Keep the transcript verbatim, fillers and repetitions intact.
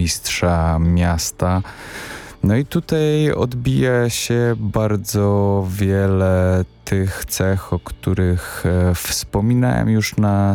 mistrza miasta. No i tutaj odbija się bardzo wiele tych cech, o których e, wspominałem już na